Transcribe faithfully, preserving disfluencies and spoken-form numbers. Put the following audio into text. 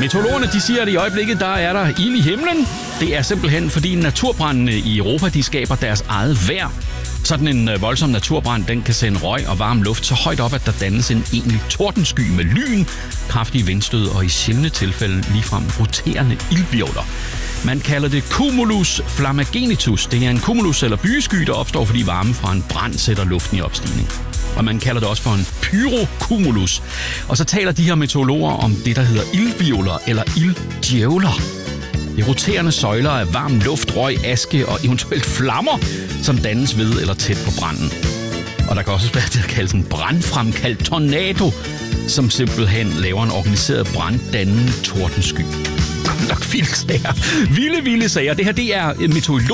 Meteorologerne de siger, at i øjeblikket der er der ild i himlen. Det er simpelthen fordi naturbrændene i Europa de skaber deres eget vejr. Sådan en voldsom naturbrand den kan sende røg og varm luft så højt op, at der dannes en egentlig tordensky med lyn, kraftige vindstød og i sjældne tilfælde ligefrem roterende ildhvirvler. Man kalder det cumulus flammagenitus. Det er en cumulus eller bysky, der opstår, fordi varme fra en brand sætter luften i opstigning. Og man kalder det også for en pyrocumulus. Og så taler de her meteorologer om det, der hedder ildhvirvler eller ilddjævler. Det er roterende søjler af varm luft, røg, aske og eventuelt flammer, som dannes ved eller tæt på branden. Og der kan også være det, der kaldes en brandfremkaldt tornado, som simpelthen laver en organiseret branddannende tordensky. Godt nok vilde sager. Vilde, vilde sager. Det her, det er meteorologer.